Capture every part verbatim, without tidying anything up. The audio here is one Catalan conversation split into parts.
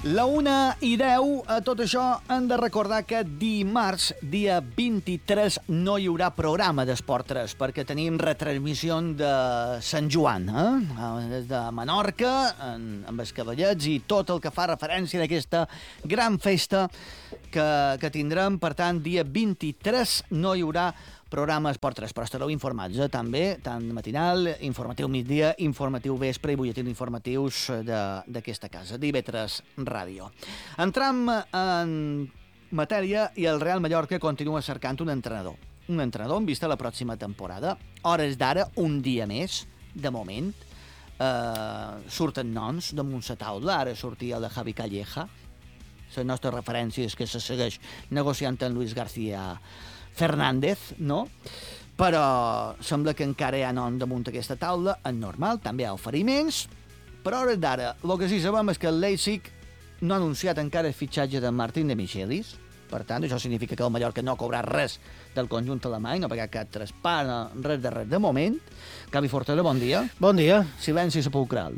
La una i deu, a tot això hem de recordar que dimarts, dia vint-i-tres, no hi haurà programa d'Esport tres, perquè tenim retransmissió de Sant Joan, eh? Des de Menorca, en, amb els cavallets i tot el que fa referència a aquesta gran festa que, que tindrem. Per tant, dia vint-i-tres no hi haurà programa Esport tres, però estareu informats, eh? També, tant matinal, informatiu migdia, informatiu vespre i butlletins informatius d'aquesta casa, d'I V tres Ràdio. Entram en matèria i el Real Mallorca continua cercant un entrenador. Un entrenador en vista a la pròxima temporada. Hores d'ara, un dia més, de moment. Eh, surten noms damunt la taula. Ara sortia el de Javi Calleja. Les nostres referències que se segueix negociant amb Luis García Fernández, no? Però sembla que encara hi ha nom damunt aquesta taula, és normal, també hi ha oferiments, però a hores d'ara, el que sí sabem és que el Leipzig no ha anunciat encara el fitxatge de Martín de Michelis, per tant, això significa que el Mallorca no cobrarà res del conjunt alemany, no pagarà cap traspàs, res de res de moment. Gavi Fortera, bon dia. Bon dia. Silenci sepulcral.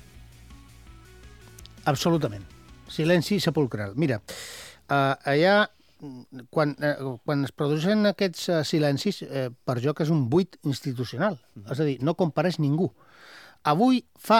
Absolutament. Silenci sepulcral. Mira, uh, allà Quan, eh, quan es produeixen aquests eh, silencis, eh, per jo que és un buit institucional. Mm-hmm. És a dir, no compareix ningú. Avui fa...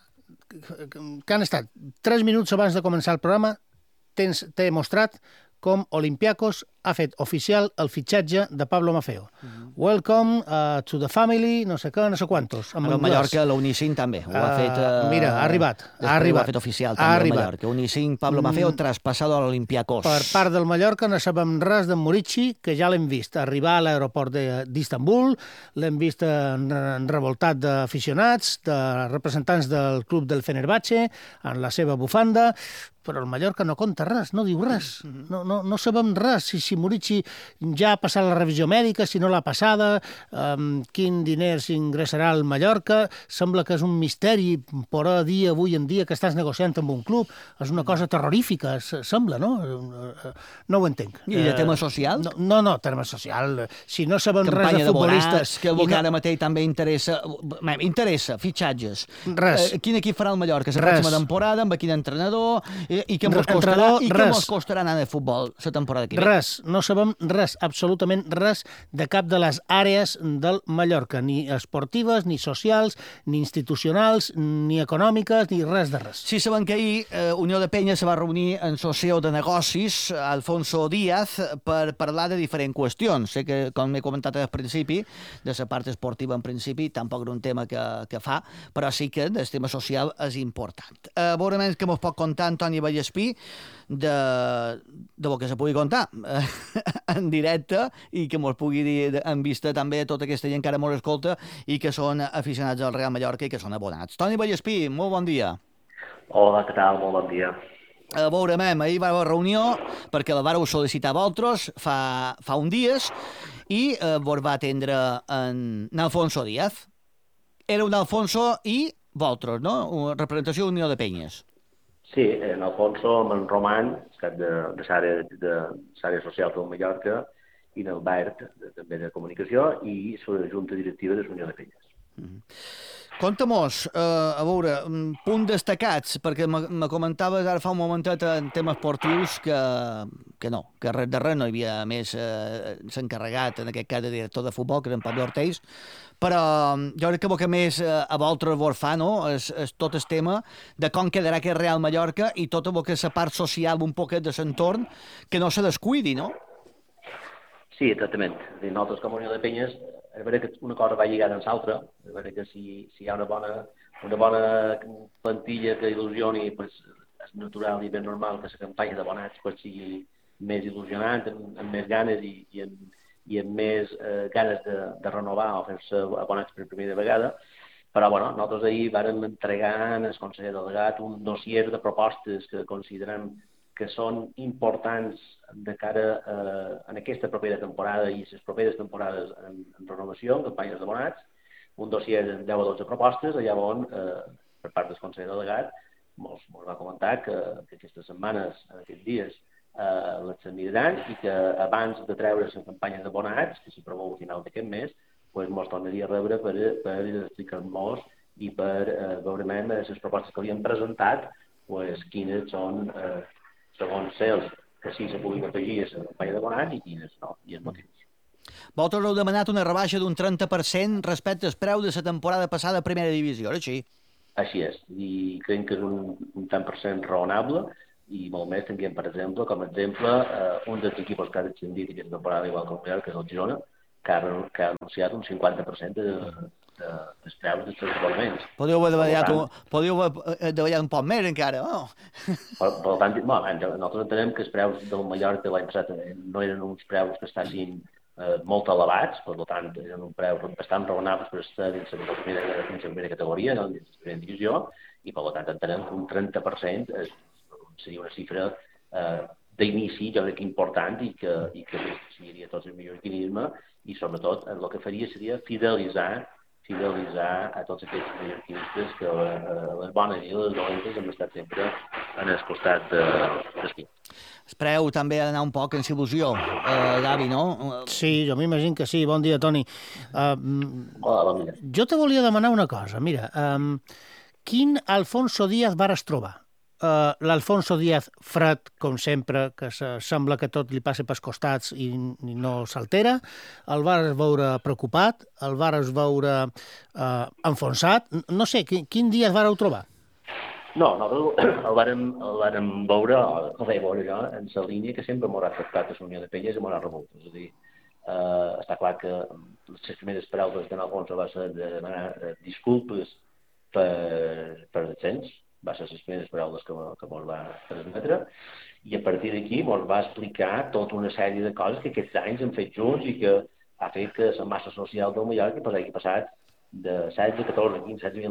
que han estat tres minuts abans de començar el programa, t'he mostrat com Olympiacos ha fet oficial el fitxatge de Pablo Maffeo. Mm-hmm. Welcome uh, to the family, no sé què, no sé quantos. El Mallorca, la Unicin també. Ho ha fet, uh, mira, ha arribat. Ha arribat. Ho ha fet oficial també el Mallorca. Unicin, Pablo Maffeo, mm. traspasado a l'Olympiacos. Per part del Mallorca no sabem res d'en Murici, que ja l'hem vist arribar a l'aeroport d'Istanbul, l'hem vist en, en revoltat d'aficionats, de representants del club del Fenerbahçe, en la seva bufanda, però el Mallorca no conta res, no diu res. No, no, no sabem res, si, si Murici ja ha passat la revisió mèdica, si no l'ha passada, um, quin diner s'ingressarà al Mallorca. Sembla que és un misteri poder dir avui en dia que estàs negociant amb un club. És una cosa terrorífica, sembla, no? No ho entenc. I de tema social? No, no, no tema social. Si no sabem Campanya res de futbolistes... que el que ara mateix també interessa... Interessa, fitxatges. Res. Quin equip farà el Mallorca? La pròxima temporada, amb quin entrenador... I què mos costarà, i què mos costarà anar de futbol la temporada que ve? Res, no sabem res, absolutament res de cap de les àrees del Mallorca, ni esportives, ni socials, ni institucionals, ni econòmiques, ni res de res. Sí, sabem que ahir eh, Unió de Penya se va reunir en el C E O de Negocis, Alfonso Díaz, per parlar de diferents qüestions. Sé que, com he comentat al principi, de la part esportiva en principi, tampoc era un tema que, que fa, però sí que el tema social és important. A veure menys que mos pot contar Antoni Vallespí de, de lo que se pugui contar en directe i que mos pugui dir en vista també a tota aquesta gent que ara mos escolta i que són aficionats al Real Mallorca i que són abonats. Toni Vallespí, molt bon dia. Hola, què tal? Molt bon dia. A veure, mem, ahir va haver reunió perquè la vareu sol·licitar vosaltres fa, fa un dies i eh, vos va atendre en, en Alfonso Díaz. Era un Alfonso i vosaltres, no? Una representació d'Unió de Penyes. Sí, en Alfonso, amb en Roman, cap de, de l'àrea social del Mallorca, i en Albert, de, també de comunicació, i la junta directiva de l'Unió de Penyes. Mm-hmm. Conta-mos, eh, a veure, punts destacats, perquè me comentaves ara fa un momentet en temes esportius que, que no, que res de res no hi havia més eh, s'encarregat, en aquest cas de director de futbol, que era en Pablo Ortiz, però jo crec que el que més eh, a vosaltres vos fa, no?, és, és tot el tema de com quedarà aquest Real Mallorca i tot el que és la part social un poquet de l'entorn, que no se descuidi, no? Sí, exactament. Nosaltres, com a Unió de Penyes, és veritat que una cosa va lligada amb l'altra. És veritat que si, si hi ha una bona, una bona plantilla que il·lusioni, pues, és natural i ben normal que la campanya d'abonats pues, sigui més il·lusionant, amb, amb més ganes i, i, amb, i amb més eh, ganes de, de renovar o fer-se abonats per primera vegada. Però bueno, nosaltres ahir vàrem entregar al conseller delegat un dossier de propostes que considerem que són importants de cara a, en aquesta propera temporada i les properes temporades en, en renovació, en campanyes d'abonats, un dossier de deu a dotze propostes, allà on, eh, per part del conseller delegat, mos, mos va comentar que, que aquestes setmanes, aquests dies, eh, les miraran i que abans de treure les campanyes d'abonats, que s'hi preveu a final d'aquest mes, pues, mos tornaria a rebre per, per explicar-nos i per eh, veure les propostes que havíem presentat pues, quines són, eh, segons ells, que sí se puguin afegir a la campanya d'abonats i quines no, i els motius. Vosaltres heu demanat una rebaixa d'un trenta per cent respecte al preu de la temporada passada a Primera Divisió, ora així? Així és, i creiem que és un, un tant per cent raonable, i molt més tinguem, per exemple, com a exemple, eh, un dels equips que ha descendit aquesta temporada igual que el Real, que és el Girona, que ha, que ha anunciat un cinquanta per cent de, de, dels preus dels seus abonaments. Podeu haver Per davallat tant, un, podeu haver davallat un poc més encara, no? per, per tant, bueno, nosaltres entenem que els preus del Mallorca l'any passat no eren uns preus que estiguin eh, molt elevats, per tant, eren un preu bastant raonables per estar dins la primera, dins la primera categoria, no? Dins la primera divisió, i per tant entenem que un trenta per cent és, seria una xifra eh, d'inici, jo crec que important, i que, i que seguiria tot el mallorquinisme, i sobretot el que faria seria fidelitzar fidelitzar a tots aquests mallorquinistes que a les bones i les dolentes hem estat sempre en el costat de l'esquí. El preu també ha d'anar un poc en il·lusió, eh, Gavi, no? Sí, jo m'imagino que sí. Bon dia, Toni. Uh, Hola, bon dia. Jo te volia demanar una cosa. Mira, um, quin Alfonso Díaz vares trobar? Uh, L'Alfonso Díaz fred, com sempre, que se, sembla que tot li passa pels costats i, i no s'altera. El vares veure preocupat, el vares veure uh, enfonsat. No sé, quin, quin Díaz vareu trobar? No, nosaltres el vàrem, el vàrem veure, el vaig veure jo, en la línia que sempre m'haurà afectat a la Unió de Penyes i m'haurà rebut. És a dir, eh, està clar que les primeres paraules d'en Alfonso va ser de demanar disculpes per, per descens, va ser les primeres paraules que, que ens va transmetre, i a partir d'aquí ens va explicar tota una sèrie de coses que aquests anys hem fet junts i que ha fet que la massa social del Mallorca pues, hagi passat de setze, catorze, quinze, setze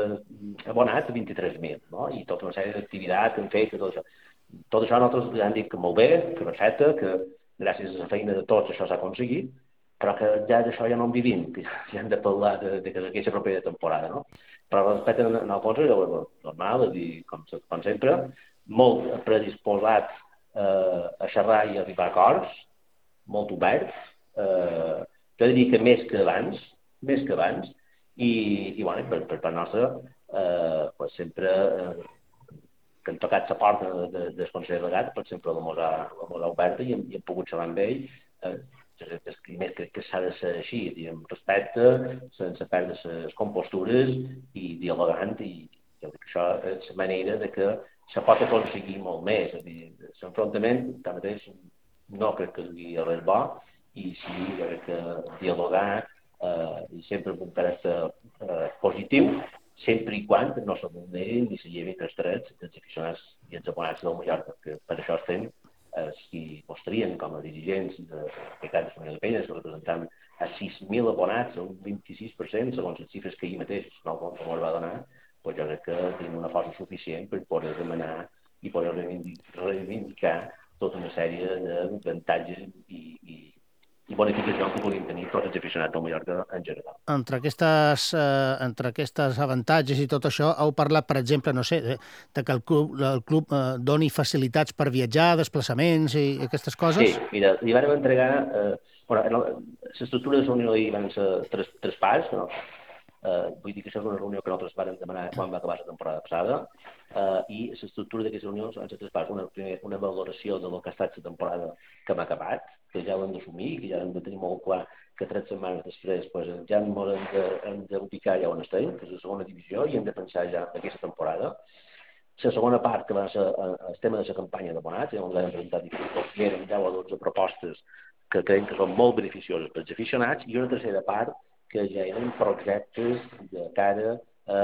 mil abonats a vint-i-tres mil, no? I tota una sèrie d'activitats que hem fet, que tot això. Tot això nosaltres ja hem dit que molt bé, que perfecte, que gràcies a la feina de tots això s'ha aconseguit, però que ja d'això ja no en vivim, que ja hem de parlar de, de, de aquesta propera temporada, no? Però respecte a Alfonso, ja ho és normal, és dir, com, com sempre, molt predisposat eh, a xerrar i a arribar a acords, molt obert, eh, jo diria que més que abans, més que abans, i, i bueno, per, per part nostra, eh, pues sempre eh, que hem tocat la porta de, de, del Consell Delegat, per exemple, la mosa, la mosa oberta i hem, i hem pogut xerrar amb ell, eh, més crec que s'ha de ser així, diguem, respecte, sense perdre les compostures i dialogant, i jo crec que això és la manera de que se pot aconseguir molt més. És a dir, l'enfrontament, tanmateix, no crec que sigui res bo, i sí, jo crec que dialogar eh, i sempre amb un caràcter eh, positiu, sempre i quan no se vulnerin ni se llevin els drets dels aficionats i els abonats del Mallorca, que per això estem els qui mostrien com a dirigents de l'Equitat de Unió de Penyes, que representant a sis mil abonats, un vint-i-sis per cent, segons les xifres que ahir mateix no ens va donar, doncs jo crec que tenim una força suficient per poder demanar i poder reivindicar tota una sèrie d'avantatges i, i, i bonificacions que puguin tenir tots els aficionats del Mallorca en general. Entre aquestes, eh, entre aquestes avantatges i tot això, heu parlat, per exemple, no sé, de, de que el club, el club eh, doni facilitats per viatjar, desplaçaments i aquestes coses? Sí, mira, li vam entregar... Eh, bueno, l'estructura de la reunió hi van ser tres, tres parts, no? Eh, vull dir que això és una reunió que nosaltres vam demanar quan va acabar la temporada passada, eh, i l'estructura d'aquestes reunions van ser tres parts. Una, primer, una valoració de lo que ha estat la temporada que hem acabat, que ja ho hem d'assumir, que ja hem de tenir molt clar que tres setmanes després pues, ja hem, hem d'ubicar ja on estem, que és la segona divisió, i hem de pensar ja en aquesta temporada. La segona part, que va ser el tema de la campanya d'abonats, on hem presentat deu o dotze propostes que creiem que són molt beneficioses per als aficionats, i una tercera part que ja eren projectes de cara a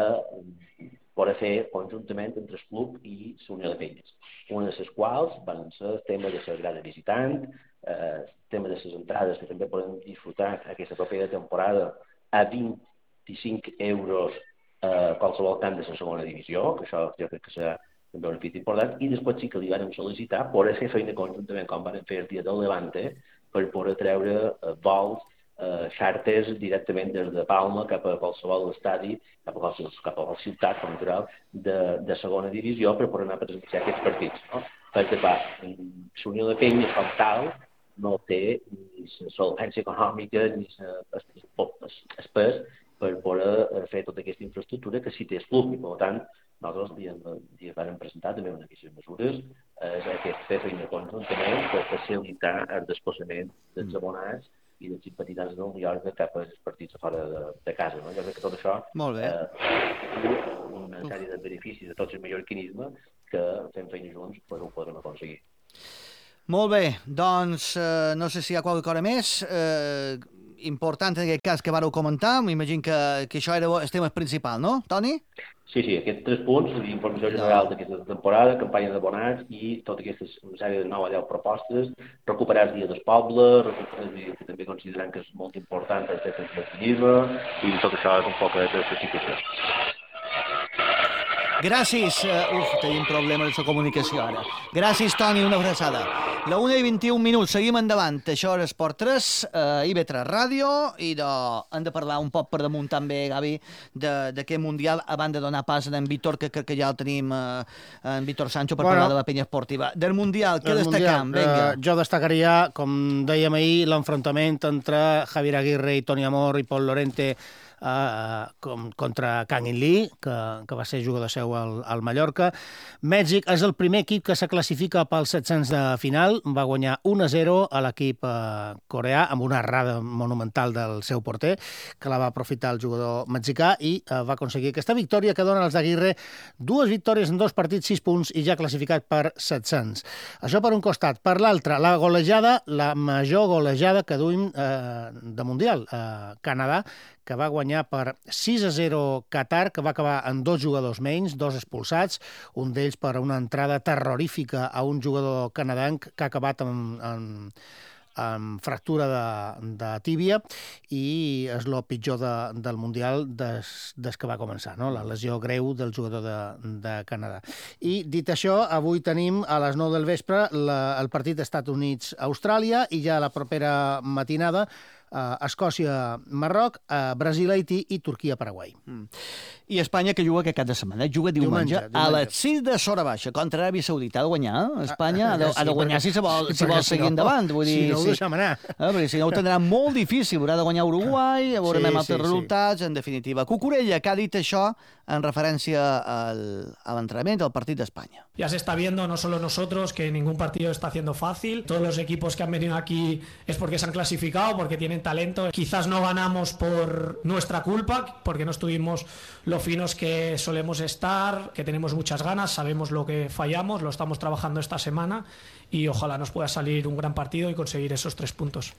poder fer conjuntament entre el club i la Unió de Penyes. Una de les quals van ser el tema de la grada visitant, eh, el tema de les entrades que també podem disfrutar aquesta propera temporada a vint-i-cinc euros eh, qualsevol camp de la segona divisió, que això jo crec que serà també un fet important, i després sí que li vam sol·licitar poder fer feina conjuntament, com van fer el dia del Levante, per poder treure eh, vols, eh, xàrters directament des de Palma cap a qualsevol estadi, cap a qualsevol, cap a qualsevol ciutat, com natural, de, de segona divisió, per poder anar a presenciar aquests partits. No? Perquè, clar, la Unió de Penyes com tal no té ni la solvència econòmica ni el pes per poder fer tota aquesta infraestructura que sí té el club, i per tant nosaltres li vam presentar també una d'aquestes mesures, és aquest fer feina conjuntament per facilitar el desplaçament dels abonats i dels simpatitzants del Mallorca cap als partits a fora de, de casa. No? Jo crec que tot això eh, una sèrie de beneficis de tots el mallorquinisme que fem feina junts pues, ho podrem aconseguir. Molt bé, doncs eh, no sé si hi ha qualque cosa més eh, important en aquest cas que vareu comentar. M'imagino que, que això era el tema principal, no, Toni? Sí, sí, aquests tres punts, informació general d'aquesta temporada, campanya d'abonats i tota aquesta sèrie de nou a deu propostes, recuperar el dia del poble, recuperar el dia que també considerem que és molt important el fet del feminisme i tot això és un poc de la situació. Gràcies. Uh, uf, tenim problemes de comunicació ara. Gràcies, Toni, una abraçada. La una i vint-i-un minuts, seguim endavant. Això és Esport tres, uh, I B tres Ràdio, i de... hem de parlar un poc per damunt també, Gavi, d'aquest Mundial, abans de donar pas a en Víctor, que crec que ja el tenim, uh, en Víctor Sancho, per bueno, parlar de la penya esportiva. Del Mundial, què destacam? Vinga. Uh, jo destacaria, com dèiem ahir, l'enfrontament entre Javier Aguirre i Toni Amor i Pol Lorente Uh, com, contra Kang In Lee, que, que va ser jugador seu al, al Mallorca. Mèxic és el primer equip que se classifica pels set-cents de final. Va guanyar un a zero a l'equip uh, coreà amb una errada monumental del seu porter, que la va aprofitar el jugador mexicà i uh, va aconseguir aquesta victòria que dona als d'Aguirre dues victòries en dos partits, sis punts i ja classificat per set-cents. Això per un costat. Per l'altre, la golejada, la major golejada que duim uh, de Mundial. Uh, Canadà, que va guanyar per sis a zero Qatar, que va acabar amb dos jugadors menys, dos expulsats, un d'ells per una entrada terrorífica a un jugador canadenc que ha acabat amb, amb, amb fractura de, de tíbia, i és el pitjor de, del Mundial des, des que va començar, no? La lesió greu del jugador de, de Canadà. I dit això, avui tenim a les nou del vespre la, el partit Estats Units-Austràlia i ja la propera matinada Uh, Escòcia-Marroc, uh, Brasil-Haití i Turquia-Paraguai. Mm. I Espanya, que juga aquest cap de setmana, juga diumenge, diumenge, diumenge. a les sis de l'hora baixa contra Aràbia Saudita. Ha de guanyar, Espanya ha de, ha de guanyar sí, si se vol, si vol seguir si no, endavant. Vull dir, si no ho sí. deixem anar. Ah, perquè si no ho tindrà molt difícil, haurà de guanyar Uruguai, veurem sí, altres sí, resultats, sí. En definitiva. Cucurella, que ha dit això en referència al, a l'entrenament del partit d'Espanya. Ya se está viendo, no solo nosotros, que ningún partido está haciendo fácil. Todos los equipos que han venido aquí es porque se han clasificado, porque tienen talento. Quizás no ganamos por nuestra culpa, porque no estuvimos lo finos que solemos estar, que tenemos muchas ganas, sabemos lo que fallamos, lo estamos trabajando esta semana y ojalá nos pueda salir un gran partido y conseguir esos tres puntos.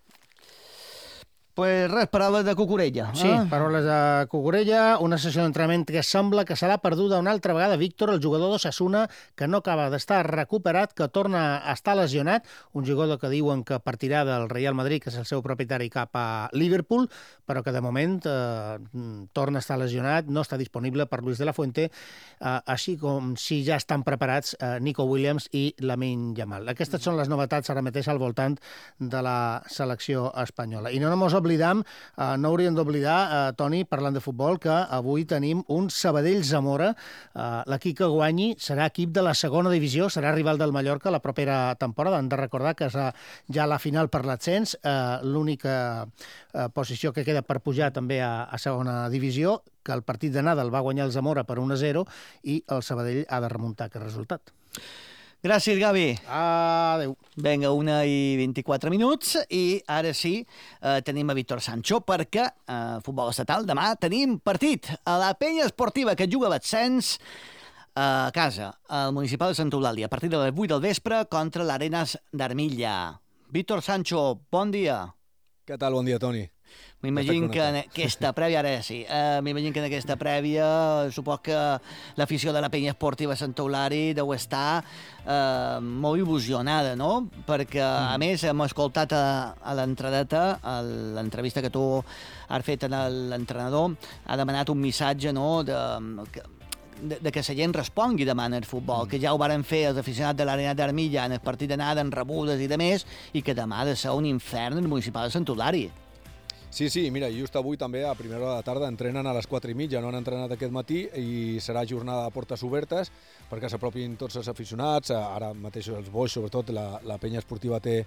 Pues res, paraules de Cucurella. Sí, eh? paraules de Cucurella, una sessió d'entrenament que sembla que serà perduda una altra vegada. Víctor, el jugador d'Osasuna, que no acaba d'estar recuperat, que torna a estar lesionat, un jugador que diuen que partirà del Real Madrid, que és el seu propietari, cap a Liverpool, però que de moment eh, torna a estar lesionat, no està disponible per Luis de la Fuente, eh, així com si ja estan preparats eh, Nico Williams i Lamine Yamal. Aquestes són les novetats ara mateix al voltant de la selecció espanyola. I no només oblidam, eh, no hauríem d'oblidar, eh, Toni, parlant de futbol, que avui tenim un Sabadell-Zamora. Eh, L'equip que guanyi serà equip de la segona divisió, serà rival del Mallorca la propera temporada. Hem de recordar que és ja la final per l'ascens, eh, l'única eh, posició que queda per pujar també a, a segona divisió, que el partit d'anada el va guanyar el Zamora per un a zero i el Sabadell ha de remuntar aquest resultat. Gràcies, Gavi. Adéu. Vinga, una i vint-i-quatre minuts i ara sí, eh, tenim a Víctor Sancho perquè a eh, futbol estatal demà tenim partit a la penya esportiva que juga a l'ascens a casa, al municipal de Santa Eulàlia, a partir de les vuit del vespre contra l'Arenas d'Armilla. Víctor Sancho, bon dia. Què tal? Bon dia, Toni. M'imagino que en aquesta prèvia, ara sí, uh, m'imagino que en aquesta prèvia supos que l'afició de la penya esportiva Sant Eulari deu estar uh, molt il·lusionada, no? Perquè, mm. a més, hem escoltat a, a l'entradeta, a l'entrevista que tu has fet a l'entrenador, ha demanat un missatge, no?, de... Que, De, de que la gent respongui demà en el futbol, mm. que ja ho varen fer els aficionats de l'Arena d'Armilla en el partit d'anada, en rebudes i de més, i que demà ha de ser un infern el municipal de Sant Eulari. Sí, sí, mira, just avui també a primera hora de tarda entrenen a les quatre i mitja, no han entrenat aquest matí i serà jornada de portes obertes perquè s'apropin tots els aficionats, ara mateix els boix, sobretot la, la penya esportiva té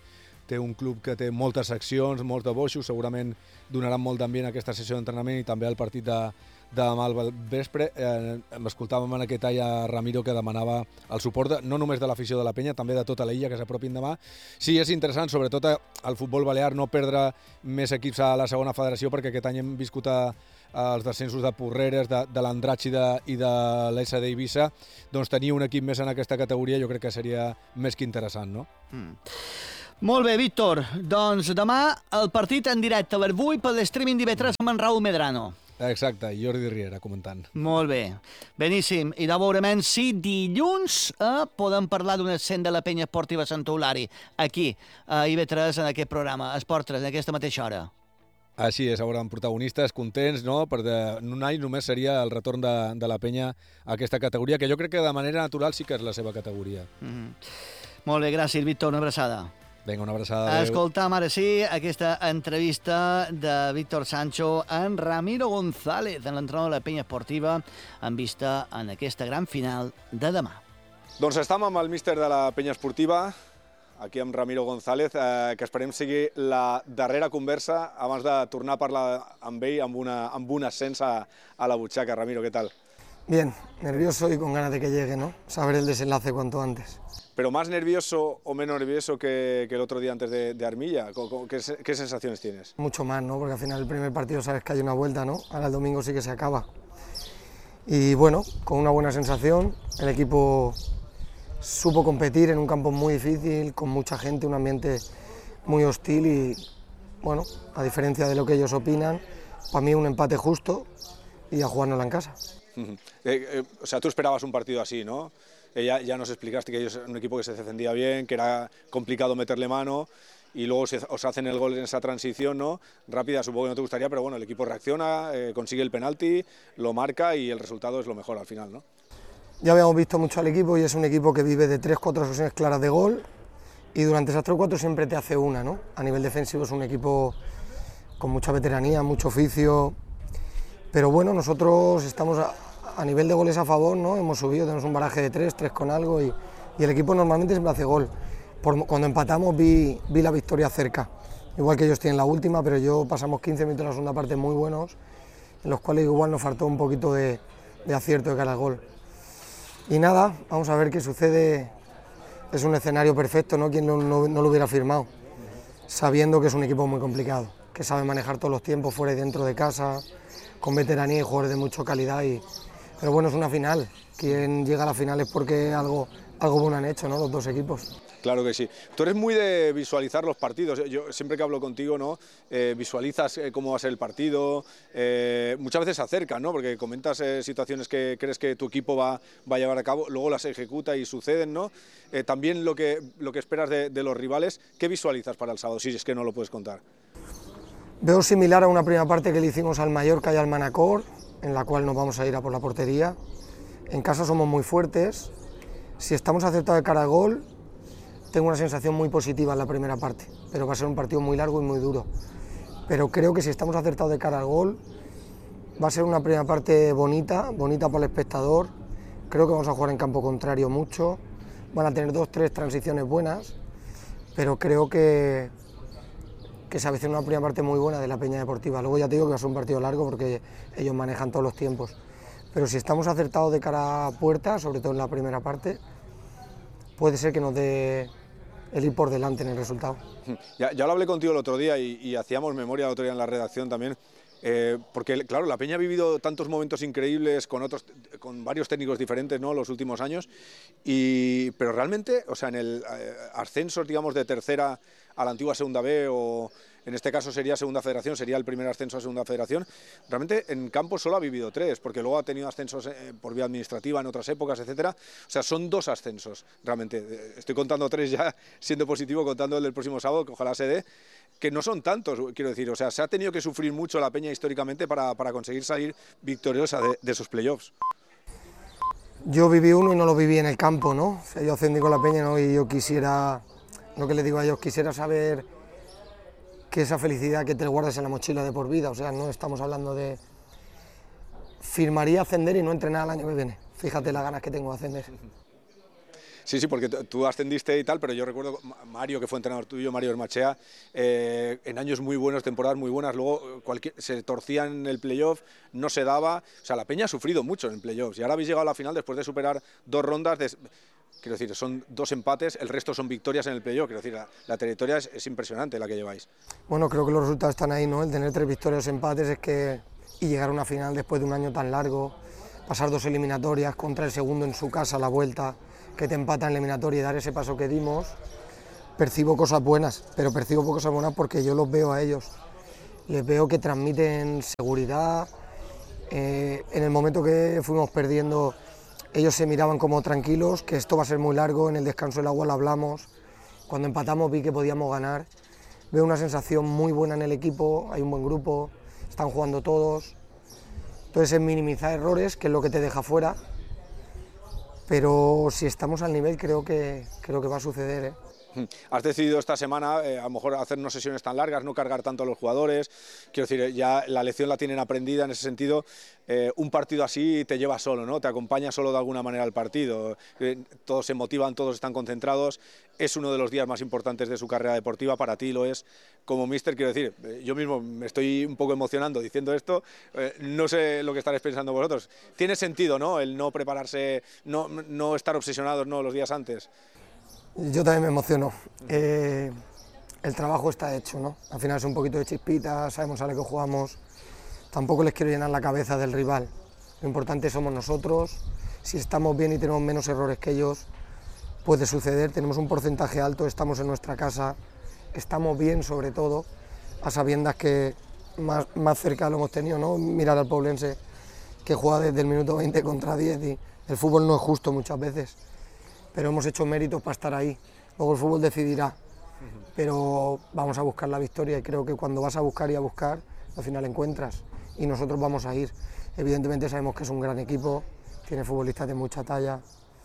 té un club que té moltes seccions, molts de boixos, segurament donaran molt d'ambient a aquesta sessió d'entrenament i també al partit de, de demà al vespre. Eh, escoltàvem en aquest tall a Ramiro que demanava el suport de, no només de l'afició de la penya, també de tota l'illa que s'apropin demà. Sí, és interessant, sobretot al futbol balear, no perdre més equips a la segona federació, perquè aquest any hem viscut a, els descensos de Porreres, de, de l'Andratx i de, i de l'S D Eivissa, doncs tenir un equip més en aquesta categoria jo crec que seria més que interessant, no? Mm. Molt bé, Víctor. Doncs demà el partit en directe a les vuit per l'streaming d'I V tres amb en Raúl Medrano. Exacte, Jordi Riera comentant. Molt bé, beníssim. I de veurement si dilluns eh, podem parlar d'un ascent de la penya esportiva Santa Eulària aquí, a I V tres, en aquest programa, Esport tres, en aquesta mateixa hora. Així és, hauran protagonistes contents, no? Perquè en un any només seria el retorn de, de la penya a aquesta categoria, que jo crec que de manera natural sí que és la seva categoria. Mm-hmm. Molt bé, gràcies, Víctor, una abraçada. Vinga, una abraçada. Adéu. Escoltam ara sí aquesta entrevista de Víctor Sancho en Ramiro González, en l'entrenador de la penya esportiva, en vista en aquesta gran final de demà. Doncs estem amb el míster de la penya esportiva, aquí amb Ramiro González, eh, que esperem sigui la darrera conversa abans de tornar a parlar amb ell amb, una, amb un ascens a, a la butxaca. Ramiro, ¿qué tal? Bien, nervioso y con ganas de que llegue, ¿no? Saber el desenlace cuanto antes. ¿Pero más nervioso o menos nervioso que, que el otro día antes de, de Armilla? ¿Qué, ¿Qué sensaciones tienes? Mucho más, ¿no? Porque al final el primer partido sabes que hay una vuelta, ¿no? Ahora el domingo sí que se acaba. Y bueno, con una buena sensación, el equipo supo competir en un campo muy difícil, con mucha gente, un ambiente muy hostil y, bueno, a diferencia de lo que ellos opinan, para mí un empate justo y a jugárnosla en casa. eh, eh, o sea, tú esperabas un partido así, ¿no? Eh, ya, ya nos explicaste que ellos eran un equipo que se defendía bien, que era complicado meterle mano y luego se, os hacen el gol en esa transición, ¿no? Rápida, supongo que no te gustaría, pero bueno, el equipo reacciona, eh, consigue el penalti, lo marca y el resultado es lo mejor al final, ¿no? Ya habíamos visto mucho al equipo y es un equipo que vive de tres, cuatro ocasiones claras de gol y durante esas tres o cuatro siempre te hace una, ¿no? A nivel defensivo es un equipo con mucha veteranía, mucho oficio, pero bueno, nosotros estamos a, a nivel de goles a favor, ¿no? Hemos subido, tenemos un baraje de tres, tres con algo y, y el equipo normalmente siempre hace gol. Por, cuando empatamos vi, vi la victoria cerca, igual que ellos tienen la última, pero yo pasamos quince minutos en la segunda parte muy buenos, en los cuales igual nos faltó un poquito de, de acierto de cara al gol. Y nada, vamos a ver qué sucede. Es un escenario perfecto, ¿no? Quien no, no, no lo hubiera firmado, sabiendo que es un equipo muy complicado, que sabe manejar todos los tiempos fuera y dentro de casa, con veteranía y jugadores de mucha calidad. Y, pero bueno, es una final. Quien llega a la final es porque algo, algo bueno han hecho, ¿no? Los dos equipos. Claro que sí. Tú eres muy de visualizar los partidos. Yo siempre que hablo contigo, ¿no? Eh, visualizas eh, cómo va a ser el partido. Eh, muchas veces se acercan, ¿no? Porque comentas eh, situaciones que crees que tu equipo va, va a llevar a cabo, luego las ejecuta y suceden, ¿no? Eh, también lo que, lo que esperas de, de los rivales. ¿Qué visualizas para el sábado? Si es que no lo puedes contar. Veo similar a una primera parte que le hicimos al Mallorca y al Manacor, en la cual nos vamos a ir a por la portería. En casa somos muy fuertes. Si estamos acertados de cara al gol, tengo una sensación muy positiva en la primera parte, pero va a ser un partido muy largo y muy duro. Pero creo que si estamos acertados de cara al gol, va a ser una primera parte bonita, bonita para el espectador. Creo que vamos a jugar en campo contrario mucho, van a tener dos, tres transiciones buenas, pero creo que, que se avecina una primera parte muy buena de la Peña Deportiva. Luego ya te digo que va a ser un partido largo porque ellos manejan todos los tiempos. Pero si estamos acertados de cara a puerta, sobre todo en la primera parte, puede ser que nos dé el ir por delante en el resultado. Ya, ya lo hablé contigo el otro día y, y hacíamos memoria el otro día en la redacción también, eh, porque claro, la Peña ha vivido tantos momentos increíbles con otros, con varios técnicos diferentes, ¿no? Los últimos años, y, pero realmente, o sea, en el eh, ascenso, digamos, de tercera a la antigua segunda B, o en este caso sería segunda federación, sería el primer ascenso a segunda federación, realmente en campo solo ha vivido tres, porque luego ha tenido ascensos eh, por vía administrativa en otras épocas, etcétera. O sea, son dos ascensos, realmente. Estoy contando tres ya, siendo positivo, contando el del próximo sábado, que ojalá se dé, que no son tantos, quiero decir. O sea, se ha tenido que sufrir mucho la Peña históricamente para, para conseguir salir victoriosa de, de esos playoffs. Yo viví uno y no lo viví en el campo, ¿no? O sea, yo ascendí con la Peña, ¿no? Y yo quisiera, lo que les digo a ellos, quisiera saber que esa felicidad que te guardas en la mochila de por vida. O sea, no estamos hablando de... Firmaría ascender y no entrenar el año que viene. Fíjate las ganas que tengo de ascender. Sí, sí, porque tú ascendiste y tal, pero yo recuerdo Mario, que fue entrenador tuyo, Mario Hermachea, eh, en años muy buenos, temporadas muy buenas, luego cualquier, se torcía en el playoff, no se daba, o sea, la Peña ha sufrido mucho en playoffs y ahora habéis llegado a la final después de superar dos rondas, de, quiero decir, son dos empates, el resto son victorias en el playoff, quiero decir, la, la trayectoria es, es impresionante la que lleváis. Bueno, creo que los resultados están ahí, ¿no? El tener tres victorias, empates, es que, y llegar a una final después de un año tan largo, pasar dos eliminatorias contra el segundo en su casa, la vuelta, que te empata en la eliminatoria y dar ese paso que dimos, percibo cosas buenas, pero percibo cosas buenas porque yo los veo a ellos, les veo que transmiten seguridad, eh, en el momento que fuimos perdiendo ellos se miraban como tranquilos, que esto va a ser muy largo, en el descanso del agua lo hablamos, cuando empatamos vi que podíamos ganar, veo una sensación muy buena en el equipo, hay un buen grupo, están jugando todos, entonces es minimizar errores, que es lo que te deja fuera. Pero si estamos al nivel creo que, creo que va a suceder, ¿eh? Has decidido esta semana eh, a lo mejor hacer no sesiones tan largas, no cargar tanto a los jugadores, quiero decir, ya la lección la tienen aprendida en ese sentido, eh, un partido así te lleva solo, ¿no? Te acompaña solo de alguna manera al partido, eh, todos se motivan, todos están concentrados, es uno de los días más importantes de su carrera deportiva, para ti lo es como míster, quiero decir, eh, yo mismo me estoy un poco emocionando diciendo esto, eh, no sé lo que estaréis pensando vosotros, tiene sentido, ¿no? El no prepararse, no, no estar obsesionados, ¿no? Los días antes. Yo también me emociono. Eh, el trabajo está hecho, ¿no? Al final es un poquito de chispita, sabemos a lo que jugamos. Tampoco les quiero llenar la cabeza del rival. Lo importante somos nosotros. Si estamos bien y tenemos menos errores que ellos, puede suceder. Tenemos un porcentaje alto, estamos en nuestra casa, estamos bien sobre todo, a sabiendas que más, más cerca lo hemos tenido, ¿no? Mirar al Poblense que juega desde el minuto veinte contra diez y el fútbol no es justo muchas veces. Pero hemos hecho méritos para estar ahí, luego el fútbol decidirá, pero vamos a buscar la victoria y creo que cuando vas a buscar y a buscar, al final encuentras y nosotros vamos a ir. Evidentemente sabemos que es un gran equipo, tiene futbolistas de mucha talla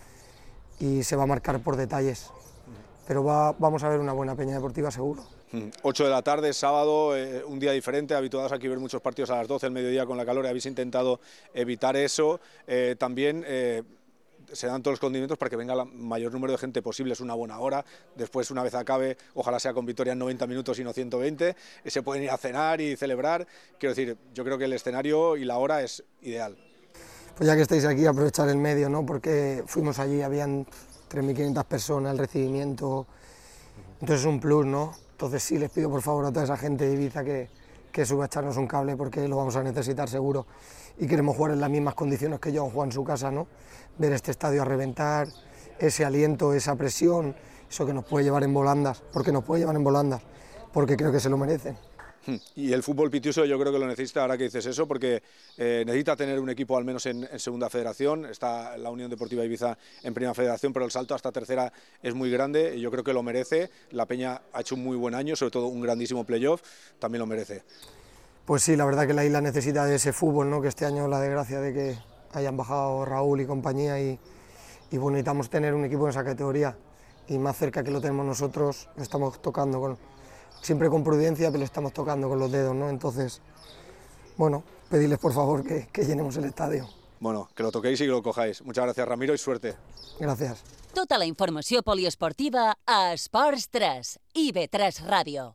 y se va a marcar por detalles, pero va, vamos a ver una buena Peña Deportiva seguro. ocho de la tarde, sábado, eh, un día diferente, habituados aquí a ver muchos partidos a las doce, el mediodía con la calor, habéis intentado evitar eso, eh, también... Eh, se dan todos los condimentos para que venga el mayor número de gente posible, es una buena hora, después una vez acabe, ojalá sea con victoria en noventa minutos y no ciento veinte, se pueden ir a cenar y celebrar, quiero decir, yo creo que el escenario y la hora es ideal. Pues ya que estáis aquí, aprovechar el medio, ¿no? Porque fuimos allí, habían tres mil quinientas personas, el recibimiento, entonces es un plus, ¿no? Entonces sí, les pido por favor a toda esa gente de Ibiza que, que suba a echarnos un cable porque lo vamos a necesitar seguro y queremos jugar en las mismas condiciones que ellos han jugado en su casa, ¿no? Ver este estadio a reventar, ese aliento, esa presión, eso que nos puede llevar en volandas, porque nos puede llevar en volandas, porque creo que se lo merecen. Y el fútbol pitiuso yo creo que lo necesita, ahora que dices eso, porque eh, necesita tener un equipo al menos en, en segunda federación, está la Unión Deportiva Ibiza en primera federación, pero el salto hasta tercera es muy grande y yo creo que lo merece, la Peña ha hecho un muy buen año, sobre todo un grandísimo playoff, también lo merece. Pues sí, la verdad que la isla necesita de ese fútbol, ¿no? Que este año la desgracia de que hayan bajado Raúl y compañía y, y bueno, necesitamos tener un equipo en esa categoría y más cerca que lo tenemos nosotros, lo estamos tocando con, siempre con prudencia, pero lo estamos tocando con los dedos, ¿no? Entonces, bueno, pedirles por favor que, que llenemos el estadio. Bueno, que lo toquéis y que lo cojáis. Muchas gracias, Ramiro, y suerte. Gracias. Tota la informació poliesportiva a Esports tres i be tres Ràdio.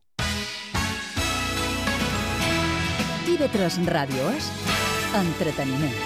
i be tres Ràdio és entreteniment.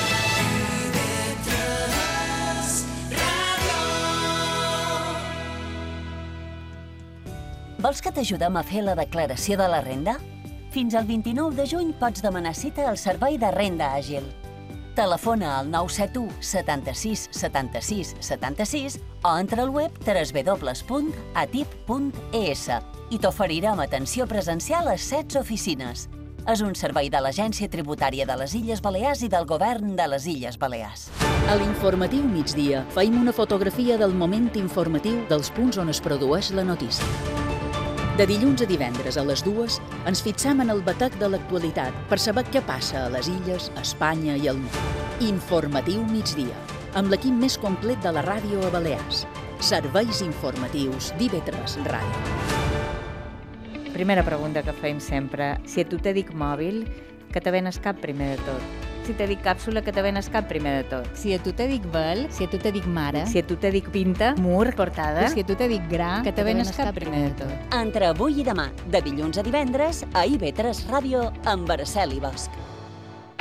Vols que t'ajudem a fer la declaració de la renda? Fins al vint-i-nou de juny pots demanar cita al Servei de Renda Àgil. Telefona al nou set u setanta-sis setanta-sis setanta-sis o entra al web w w w punt atip punt e s i t'oferirem atenció presencial a setze oficines. És un servei de l'Agència Tributària de les Illes Balears i del Govern de les Illes Balears. A l'informatiu migdia feim una fotografia del moment informatiu dels punts on es produeix la notícia. De dilluns a divendres a les dues ens fixem en el batec de l'actualitat per saber què passa a les illes, a Espanya i al món. Informatiu migdia, amb l'equip més complet de la ràdio a Balears. Serveis informatius d'I B tres Ràdio. Primera pregunta que fem sempre. Si a tu te dic mòbil, què te ven al cap primer de tot? si te dic càpsula, que te venes cap primer de tot. Si a tu te dic vel, si a tu te dic mare, Si a tu te dic pinta, mur, portada, si a tu te dic gra, que te venes cap primer de tot. Entre avui i demà, de dilluns a divendres, a I V tres Ràdio, amb Araceli Bosch.